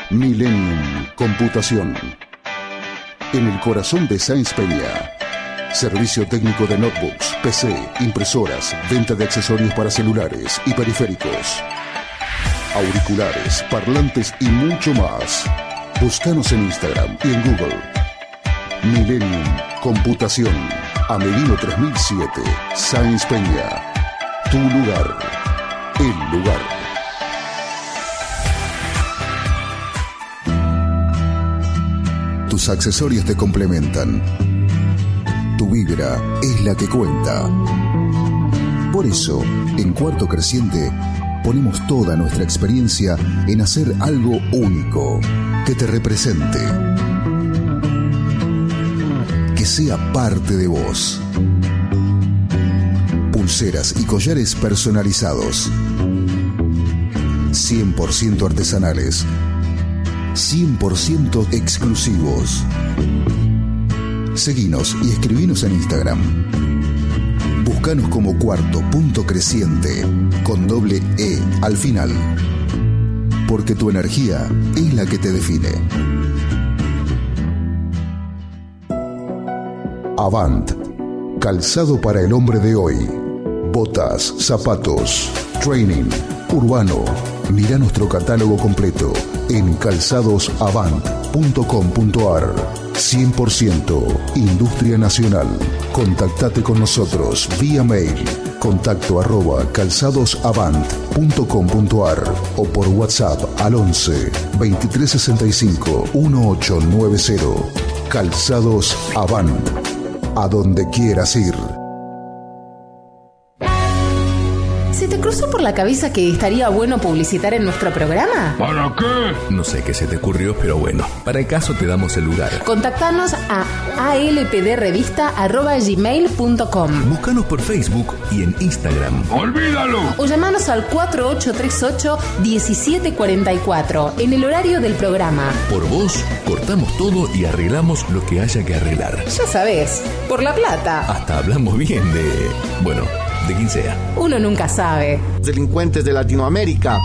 Millennium Computación. En el corazón de Sáenz Peña. Servicio técnico de notebooks, PC, impresoras, venta de accesorios para celulares y periféricos, auriculares, parlantes y mucho más. Búscanos en Instagram y en Google. Millennium Computación. Amelino 3007, Sáenz Peña. Tu lugar. El lugar. Tus accesorios te complementan. Tu vibra es la que cuenta. Por eso, en Cuarto Creciente, ponemos toda nuestra experiencia en hacer algo único, que te represente, que sea parte de vos. Pulseras y collares personalizados, 100% artesanales, 100% exclusivos. Seguinos y escribinos en Instagram. Búscanos como Cuarto.Creciente con doble E al final. Porque tu energía es la que te define. Avant. Calzado para el hombre de hoy. Botas, zapatos, training, urbano. Mira nuestro catálogo completo en calzadosavant.com.ar. 100% Industria Nacional. Contactate con nosotros vía mail contacto@calzadosavant.com.ar o por WhatsApp al 11 2365 1890. Calzados Avant. A donde quieras ir. ¿Se te cruzó por la cabeza que estaría bueno publicitar en nuestro programa? ¿Para qué? No sé qué se te ocurrió, pero bueno, para el caso te damos el lugar. Contactanos a alpdrevista@gmail.com. Búscanos por Facebook y en Instagram. ¡Olvídalo! O llamanos al 4838-1744 en el horario del programa. Por vos, cortamos todo y arreglamos lo que haya que arreglar. Ya sabés, por la plata. Hasta hablamos bien de... bueno, de quien sea. Uno nunca sabe. Delincuentes de Latinoamérica.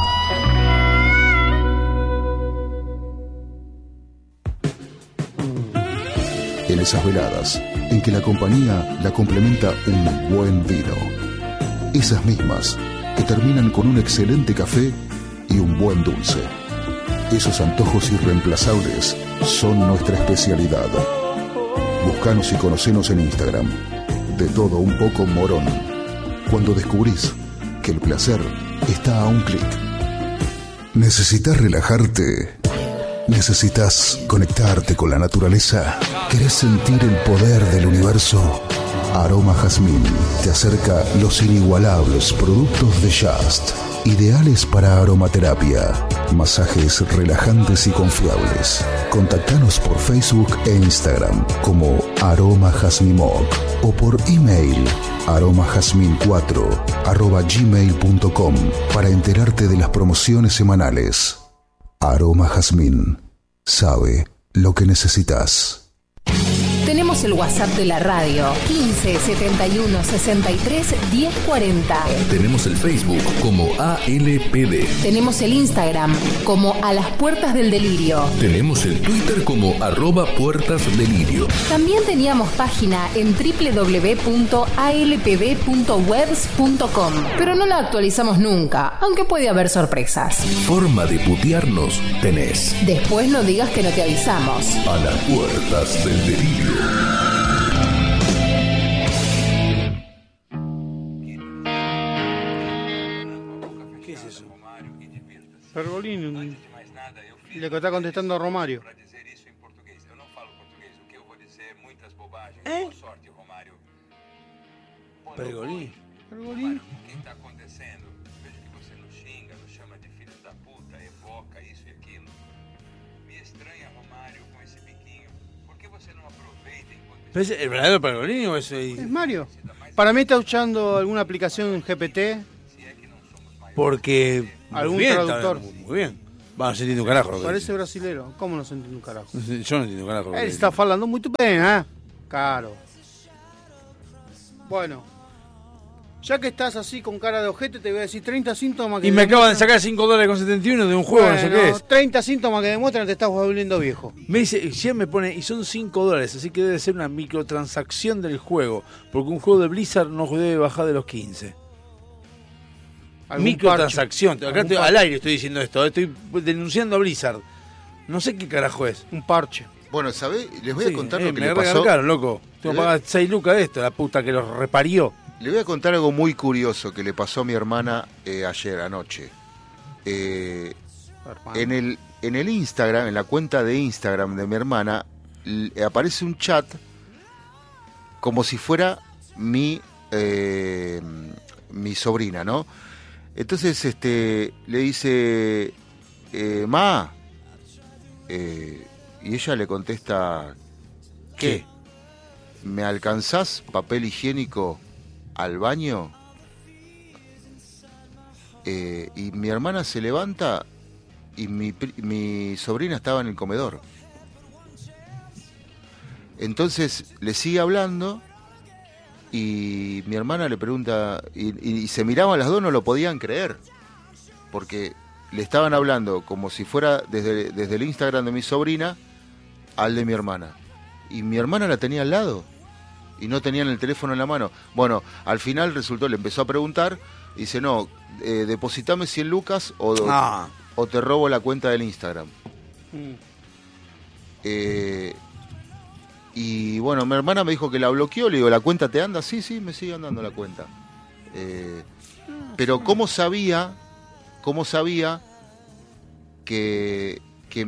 En esas veladas, en que la compañía la complementa un buen vino. Esas mismas que terminan con un excelente café y un buen dulce. Esos antojos irreemplazables son nuestra especialidad. Búscanos y conocenos en Instagram. De todo un poco Morón. Cuando descubrís que el placer está a un clic. ¿Necesitas relajarte? ¿Necesitas conectarte con la naturaleza? ¿Querés sentir el poder del universo? Aroma Jazmín te acerca los inigualables productos de Just, ideales para aromaterapia, masajes relajantes y confiables. Contactanos por Facebook e Instagram como Aroma Jazmimog o por email aromajazmin4@gmail.com para enterarte de las promociones semanales. Aroma Jazmín sabe lo que necesitas. Tenemos el WhatsApp de la radio, 15 71 63 10 40. Tenemos el Facebook como ALPD. Tenemos el Instagram como A las Puertas del Delirio. Tenemos el Twitter como @puertasdelirio. También teníamos página en www.alpd.webs.com, pero no la actualizamos nunca, aunque puede haber sorpresas. Forma de putearnos tenés. Después no digas que no te avisamos. A las puertas del delirio. ¿Qué es eso? Pergolini. Le está contestando a Romario. ¿Eh? Pergolini. Pergolini. O que está acontecendo? Vejo que você nos xinga, nos chama de filhos da puta, evoca isso e aquilo. Me estranha, Romário, com esse biquinho. Por que você não aproveita enquanto... ¿Es el verdadero Pergolini o es el... Es Mario. Para mí está usando alguna aplicación GPT. Porque... Algún bien, traductor. Muy bien. Va, no se entiende un carajo. Parece brasilero. ¿Cómo no se entiende un carajo? Yo no entiendo un carajo. Él está falando muy bien, ¿eh? Claro. Bueno. Ya que estás así con cara de ojete, te voy a decir 30 síntomas que... Y me acaban de demuestran- sacar $5.71 de un juego, no sé Bueno, qué es. 30 síntomas que demuestran que te estás volviendo viejo. Me dice, ya me pone, y son $5, así que debe ser una microtransacción del juego. Porque un juego de Blizzard no debe bajar de los 15. Algún Microtransacción. parche. Acá Algún estoy, parche. al aire estoy diciendo esto, estoy denunciando a Blizzard. No sé qué carajo es. Un parche. Bueno, ¿sabés? Les voy Sí, a contar lo que me le pasó. regarcaron, loco. Tengo que pagar 6 lucas de esto, la puta que los reparió. Le voy a contar algo muy curioso que le pasó a mi hermana ayer anoche. En el Instagram, en la cuenta de Instagram de mi hermana, aparece un chat como si fuera mi sobrina, ¿no? Entonces le dice, ma, y ella le contesta, ¿qué? ¿Me alcanzás papel higiénico al baño? Y mi hermana se levanta y mi sobrina estaba en el comedor. Entonces le sigue hablando y mi hermana le pregunta, y se miraban las dos, no lo podían creer, porque le estaban hablando como si fuera desde el Instagram de mi sobrina al de mi hermana. Y mi hermana la tenía al lado y no tenían el teléfono en la mano. Bueno, al final resultó, le empezó a preguntar, y dice, no, depositame 100 lucas o te robo la cuenta del Instagram. Y bueno, mi hermana me dijo que la bloqueó, le digo, ¿la cuenta te anda? Sí, me sigue andando la cuenta. Pero ¿cómo sabía que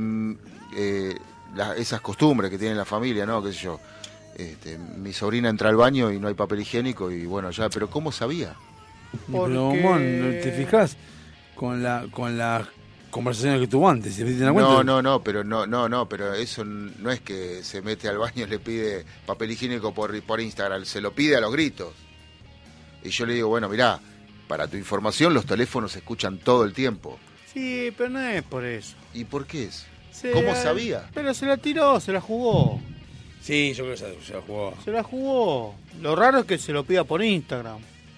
esas costumbres que tiene la familia, ¿no? ¿Qué sé yo? Mi sobrina entra al baño y no hay papel higiénico y bueno, ya, pero ¿cómo sabía? Pero, Mon, ¿te fijas con las conversaciones que tuvo antes? ¿Se te cuenta? No, pero eso no es que se mete al baño y le pide papel higiénico por Instagram, se lo pide a los gritos. Y yo le digo, bueno, mirá, para tu información los teléfonos se escuchan todo el tiempo. Sí, pero no es por eso. ¿Y por qué es? ¿Cómo sabía? Pero se la tiró, se la jugó. Sí, yo creo que se la jugó. Se la jugó. Lo raro es que se lo pida por Instagram.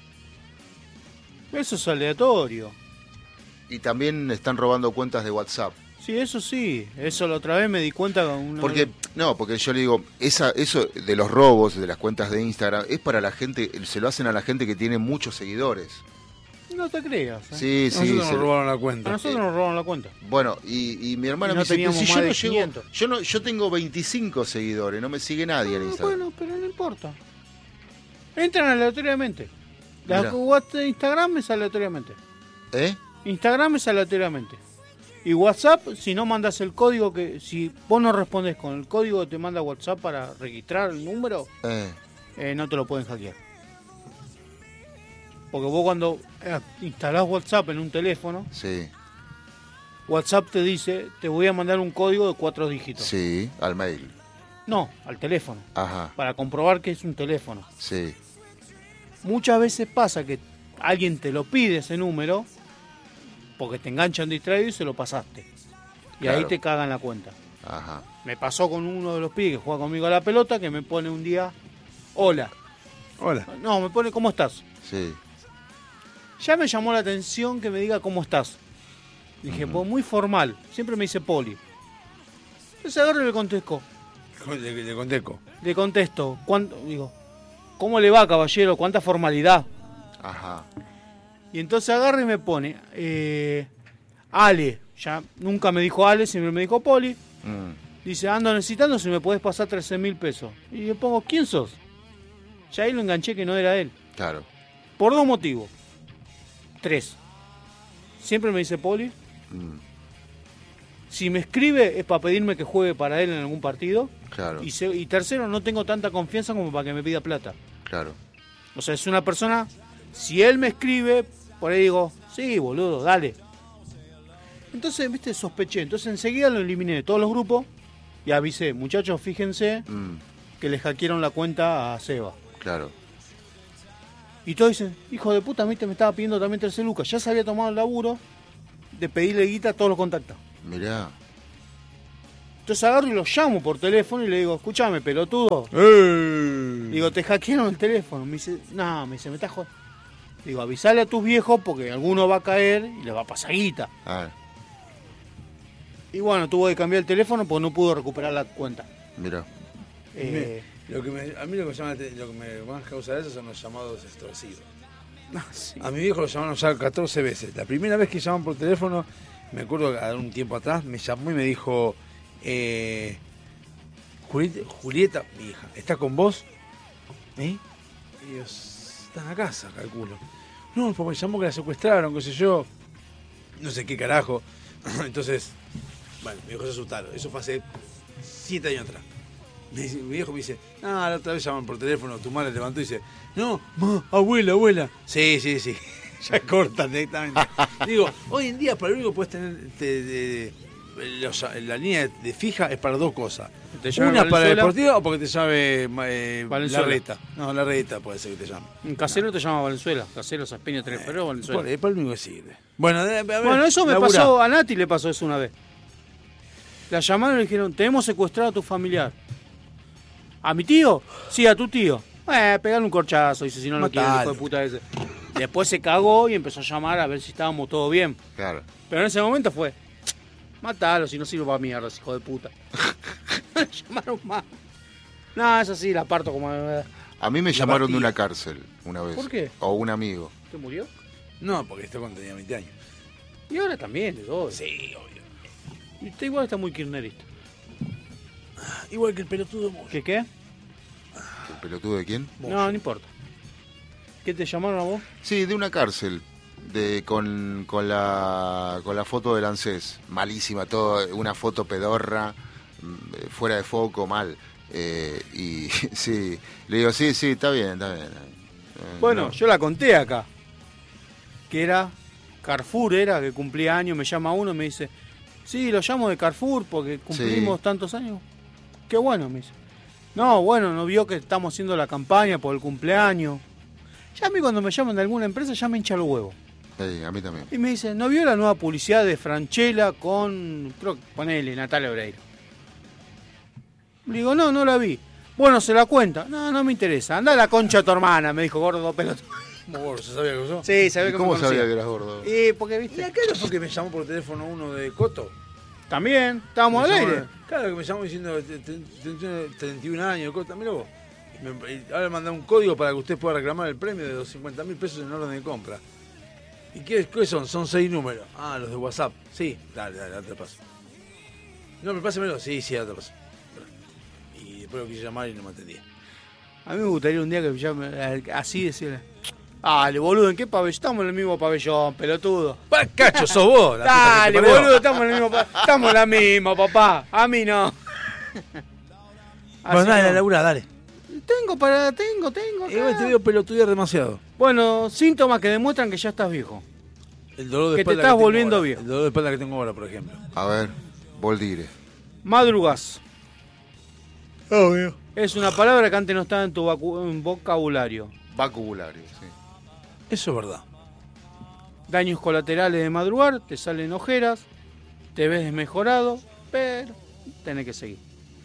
Eso es aleatorio. Y también están robando cuentas de WhatsApp. Sí, eso la otra vez me di cuenta con una... Porque yo le digo, eso de los robos de las cuentas de Instagram es para la gente, se lo hacen a la gente que tiene muchos seguidores. No te creas. Sí, nosotros nos robaron la cuenta. A nosotros nos robaron la cuenta. Bueno, y mi hermana Y no me dice, teníamos si más yo de no 500. llego, yo tengo 25 seguidores, no me sigue nadie en Instagram. Bueno, pero no importa. Entran aleatoriamente. Mirá. Instagram es aleatoriamente. ¿Eh? Instagram es aleatoriamente. Y WhatsApp, si no mandas el código, si vos no respondes con el código que te manda WhatsApp para registrar el número, no te lo pueden hackear. Porque vos cuando instalás WhatsApp en un teléfono, Sí, WhatsApp te dice, te voy a mandar un código de 4 dígitos. sí, al mail. No, al teléfono. Ajá, Para comprobar que es un teléfono. sí. Muchas veces pasa que alguien te lo pide ese número porque te enganchan distraído y se lo pasaste. Y Claro. ahí te cagan la cuenta. Ajá. Me pasó con uno de los pibes que juega conmigo a la pelota que me pone un día, hola. Hola. No, me pone, ¿cómo estás? Sí. Ya me llamó la atención que me diga cómo estás. Dije, pues muy formal. Siempre me dice Poli. Entonces agarro y le contesto. Le contesto. Digo, ¿cómo le va, caballero? ¿Cuánta formalidad? Ajá. Y entonces agarra y me pone, Ale. Ya nunca me dijo Ale, siempre me dijo Poli. Dice, ando necesitando si me podés pasar 13.000 pesos. Y le pongo, ¿quién sos? Ya ahí lo enganché que no era él. Claro. Por 2 motivos. 3. Siempre me dice Poli. Si me escribe es para pedirme que juegue para él en algún partido. Claro. Y tercero, no tengo tanta confianza como para que me pida plata. Claro. O sea, es una persona, si él me escribe, por ahí digo, sí, boludo, dale. Entonces, viste, sospeché. Entonces enseguida lo eliminé de todos los grupos y avisé, muchachos, fíjense que le hackearon la cuenta a Seba. Claro. Y todos dicen, hijo de puta, a mí me estaba pidiendo también 13 lucas. Ya se había tomado el laburo de pedirle guita a todos los contactos. Mirá. Entonces agarro y lo llamo por teléfono y le digo, escúchame, pelotudo. Digo, te hackearon el teléfono. Me dice, me estás jodiendo. Digo, avisale a tus viejos porque alguno va a caer y le va a pasar guita. Ah, Y bueno, tuvo que cambiar el teléfono porque no pudo recuperar la cuenta. mira. A mí lo que me más causa eso son los llamados extorsivos. Sí. A mi viejo lo llamaron ya 14 veces. La primera vez que llaman por teléfono, me acuerdo que un tiempo atrás me llamó y me dijo, Julieta, mi hija, ¿está con vos? ¿Eh? Ellos están a casa, calculo. No, porque me llamó que la secuestraron, qué sé yo. No sé qué carajo. Entonces, bueno, mi viejo se asustaron. Eso fue hace 7 años atrás. Mi viejo me dice, la otra vez llaman por teléfono, tu madre levantó y dice, no, abuela. Sí. Ya cortan directamente. Digo, hoy en día para lo único que puedes tener la línea de fija es para dos cosas. Una para el deportivo o porque te llame Larreta. No, Larreta puede ser que te llame. Un casero te llama Valenzuela. Casero, Saspeña, Tres Feroz, Valenzuela. Es para lo único que sirve. Bueno, a ver, Bueno, eso me laburá. pasó, a Nati le pasó eso una vez. La llamaron y le dijeron, tenemos secuestrado a tu familiar. ¿A mi tío? Sí, a tu tío. Pegale un corchazo, dice, si no lo quiere, hijo de puta ese. Después se cagó y empezó a llamar a ver si estábamos todos bien. Claro. Pero en ese momento fue, matalo, si no sirve para mierda, hijo de puta. Llamaron más. No, es así, la parto como... A mí me llamaron de una cárcel una vez. ¿Por qué? O un amigo. ¿Te murió? No, porque esto cuando tenía 20 años. Y ahora también, de todo. Sí, obvio. Y usted igual está muy kirchnerista. Igual que el pelotudo Moyo. ¿Qué? ¿El pelotudo de quién? No importa. ¿Qué te llamaron a vos? Sí, de una cárcel. Con la foto del ANSES. Malísima, todo, una foto pedorra, fuera de foco, mal. Y sí, le digo, sí, está bien. Bueno, no. yo la conté acá. Que era Carrefour, que cumplía años, me llama uno y me dice, sí, lo llamo de Carrefour porque cumplimos tantos años. Qué bueno, me dice. No, bueno, no vio que estamos haciendo la campaña por el cumpleaños. Ya a mí cuando me llaman de alguna empresa ya me hincha los huevos. A mí también. Y me dice, ¿no vio la nueva publicidad de Franchella con, creo que ponele, Natalia Oreiro? Le digo, no la vi. Bueno, se la cuenta. No me interesa. Anda a la concha de tu hermana, me dijo gordo pelotudo. ¿Cómo gordo? ¿Se sabía que yo? Sí, sabía que me ¿Cómo conocía. sabía que eras gordo? Porque ¿Y viste. acá no fue que me llamó por teléfono uno de Coto? También, estábamos al Me llamó- aire. Claro, que me llamó diciendo 31 años, Coto, mira vos. Y ahora mandé un código para que usted pueda reclamar el premio de los 50.000 pesos en orden de compra. ¿Y qué son? Son 6 números. Los de WhatsApp. Sí, dale, ahora te paso. No, pero pásamelo. Sí, ahora te paso. Y después lo quise llamar y no me atendía. A mí me gustaría un día que me llame así decirle, dale, boludo, ¿en qué pabellón? Estamos en el mismo pabellón, pelotudo. Cacho, sos vos. La puta que Dale, te parió. boludo, estamos en el mismo pabellón. Estamos en la misma, papá. A mí no. Bueno, Así dale, que- Laura, dale. Tengo acá. Igual te veo pelotudear demasiado. Bueno, síntomas que demuestran que ya estás viejo. El dolor de Que te espalda estás tengo volviendo ahora. viejo. El dolor de espalda que tengo ahora, por ejemplo. A ver, Voldire. Madrugas. Obvio. Es una palabra que antes no estaba en tu vocabulario. Vocabulario, sí. Eso es verdad. Daños colaterales de madrugar, te salen ojeras, te ves desmejorado, pero tenés que seguir.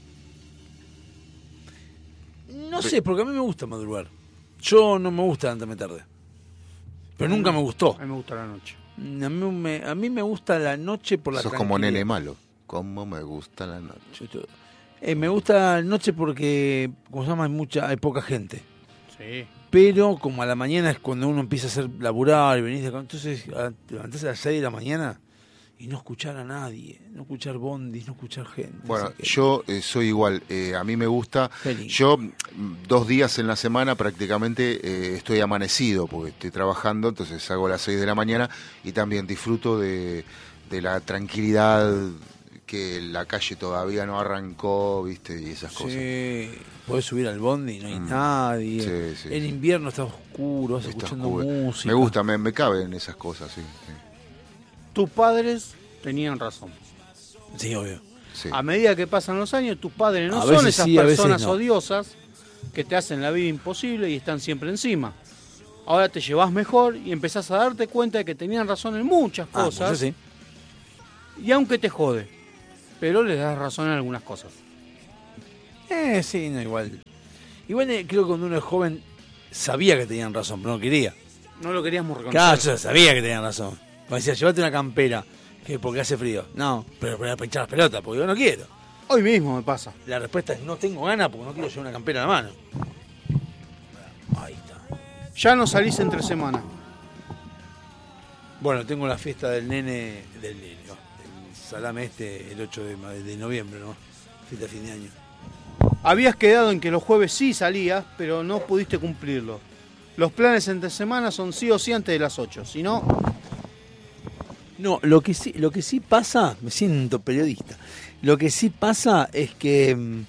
No sé, porque a mí me gusta madrugar. Yo no me gusta levantarme tarde. Pero nunca me gustó. A mí me gusta la noche. A mí me gusta la noche por la Sos como tranquilidad. nene malo. Cómo me gusta la noche. Me gusta la noche porque, como se llama, hay poca gente. Sí. Pero como a la mañana es cuando uno empieza a hacer laburar y venís de acá, entonces levantarse a las 6 de la mañana y no escuchar a nadie, no escuchar bondis, no escuchar gente. Bueno, así que- yo soy igual. A mí me gusta. Qué lindo. Yo 2 días en la semana prácticamente estoy amanecido porque estoy trabajando, entonces salgo a las 6 de la mañana y también disfruto de la tranquilidad, que la calle todavía no arrancó, ¿viste? Y esas cosas. Sí, podés subir al bondi y no hay nadie. Sí, sí, En sí. invierno está oscuro, vas Está escuchando oscuro. música. Me gusta, me caben esas cosas, sí. Tus padres tenían razón. Sí, obvio. Sí. A medida que pasan los años, tus padres no A son veces esas sí, a veces personas no. odiosas que te hacen la vida imposible y están siempre encima. Ahora te llevas mejor y empezás a darte cuenta de que tenían razón en muchas cosas. Pues sí. Y aunque te jode, pero les das razón en algunas cosas. Sí, no, igual. Igual creo que cuando uno es joven sabía que tenían razón, pero no quería. No lo queríamos reconocer. Claro, yo sabía que tenían razón. Me decía, llévate una campera, que porque hace frío. No, pero para pinchar las pelotas, porque yo no quiero. Hoy mismo me pasa. La respuesta es, no tengo ganas porque no quiero llevar una campera en la mano. Ahí está. Ya no salís entre semana. Bueno, tengo la fiesta del nene, del salame el 8 de noviembre, ¿no? Fiesta de fin de año. Habías quedado en que los jueves sí salías, pero no pudiste cumplirlo. Los planes entre semana son sí o sí antes de las 8, si no... No, lo que sí pasa, me siento periodista, lo que sí pasa es que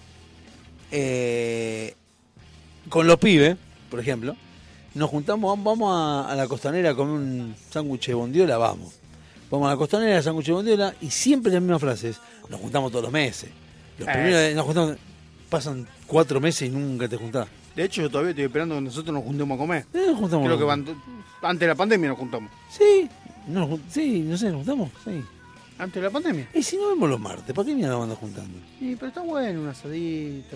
con los pibes, por ejemplo, nos juntamos, vamos a la Costanera a comer un sándwich de bondiola, vamos a la Costanera, sándwich de bondiola, y siempre las mismas frases, nos juntamos todos los meses. Los primeros nos juntamos, pasan 4 meses y nunca te juntás. De hecho, yo todavía estoy esperando que nosotros nos juntemos a comer. Nos juntamos. Creo que antes de la pandemia nos juntamos. Sí, no sé, nos juntamos, sí. Antes de la pandemia. Y si no vemos los martes, ¿para qué mierda nos andan juntando? Sí, pero está bueno, un asadito.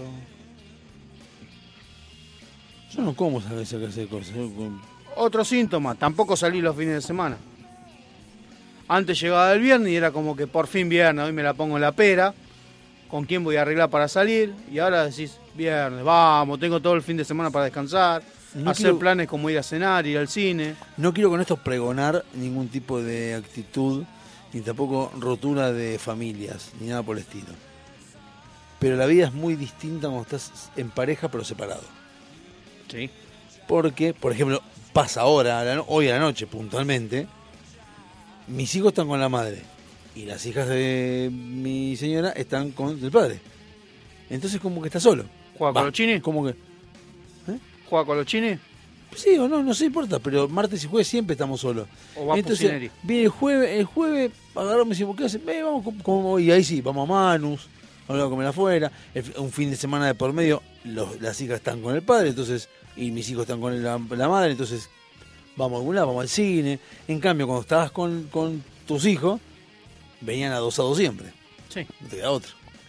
Yo no como esa clase de cosas. Otro síntoma, tampoco salí los fines de semana. Antes llegaba el viernes y era como que por fin viernes, hoy me la pongo en la pera. ¿Con quién voy a arreglar para salir? Y ahora decís, viernes, vamos, tengo todo el fin de semana para descansar, hacer planes como ir a cenar, ir al cine. No quiero con esto pregonar ningún tipo de actitud, ni tampoco rotura de familias, ni nada por el estilo. Pero la vida es muy distinta cuando estás en pareja pero separado. Sí. Porque, por ejemplo, pasa ahora, hoy a la noche puntualmente, mis hijos están con la madre y las hijas de mi señora están con el padre. Entonces como que está solo. ¿Juega con los chines? Como que... ¿Juega con los chines? Sí o no se importa, pero martes y jueves siempre estamos solos. O va entonces Pucineri. viene el jueves agarramos y decimos, ¿qué hace? Vamos como y ahí sí, vamos a Manus, vamos a comer afuera, un fin de semana de por medio, las hijas están con el padre, entonces, y mis hijos están con la madre, entonces vamos a algún lado, vamos al cine. En cambio, cuando estabas con tus hijos, venían adosados siempre. Sí. No te queda otra.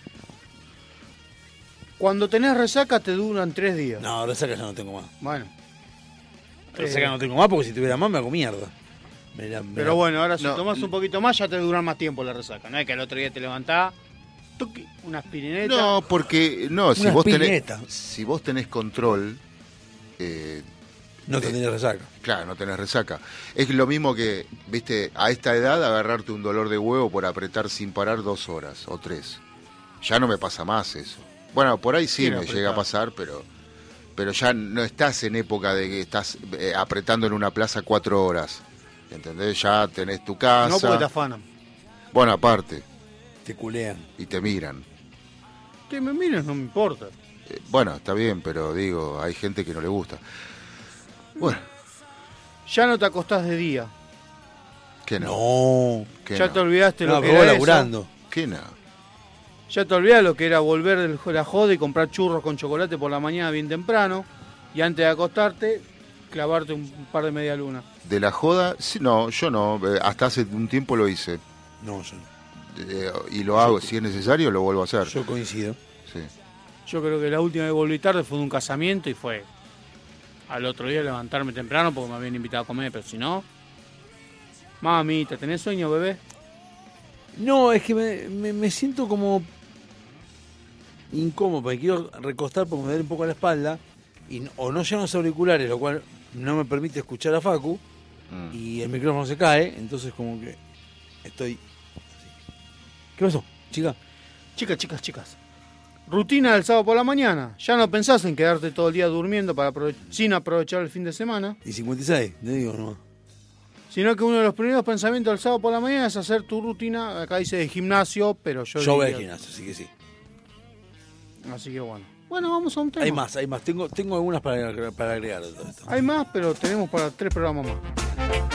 Cuando tenés resaca te duran 3 días. No, resaca ya no tengo más. Bueno. Resaca no tengo más porque si tuviera más me hago mierda. Pero bueno, ahora si No, tomás un poquito más ya te dura más tiempo la resaca. No es que al otro día te levantás, tuqui, una aspirineta. No, porque no, Una espineta. si vos tenés control, no tendrías resaca. claro, no tenés resaca. Es lo mismo que, viste, a esta edad agarrarte un dolor de huevo por apretar sin parar 2 horas o 3. Ya no me pasa más eso. Bueno, por ahí sí Quiero me apretar. llega a pasar, pero ya no estás en época de que estás apretando en una plaza 4 horas. ¿Entendés? Ya tenés tu casa. No porque te afanan. Bueno, aparte, Te culean. y te miran. Que me mires, no me importa. Bueno, está bien, pero digo, hay gente que no le gusta. Bueno, Ya no te acostás de día. ¿qué no? No. ¿Qué Ya no? te olvidaste No, lo que pero vos era laburando. eso. ¿Qué no? Ya te olvidás lo que era volver de la joda y comprar churros con chocolate por la mañana bien temprano. Y antes de acostarte, clavarte un par de media luna. De la joda, sí, no, yo no. Hasta hace un tiempo lo hice. No, yo no. Y lo hago, si es necesario, lo vuelvo a hacer. Yo coincido. Sí. Yo creo que la última vez que volví tarde fue de un casamiento y fue al otro día levantarme temprano porque me habían invitado a comer, pero si no... Mamita, ¿tenés sueño, bebé? No, es que me siento como incómodo, porque quiero recostar porque me duele un poco la espalda, o no llegan los auriculares, lo cual no me permite escuchar a Facu, y el micrófono se cae, entonces como que estoy así. ¿Qué pasó, chica? Chicas. Rutina del sábado por la mañana. Ya no pensás en quedarte todo el día durmiendo sin aprovechar el fin de semana, Y 56, te digo nomás. sino que uno de los primeros pensamientos del sábado por la mañana es hacer tu rutina. Acá dice de gimnasio, pero Yo voy al diría- gimnasio, así que sí. Así que bueno. Bueno, vamos a un tema. Hay más. Tengo algunas para agregar a todo esto. Hay más, pero tenemos para 3 programas más.